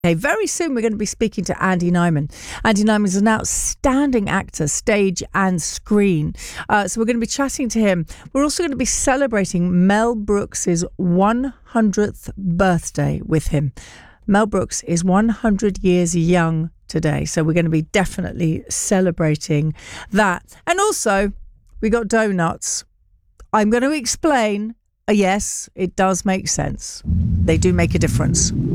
Okay, very soon we're going to be speaking to Andy Nyman. Andy Nyman is an outstanding actor, stage and screen. So we're going to be chatting to him. We're also going to be celebrating Mel Brooks's 100th birthday with him. Mel Brooks is 100 years young today, so we're going to be definitely celebrating that. And also, we got donuts. I'm going to explain. Yes, it does make sense. They do make a difference.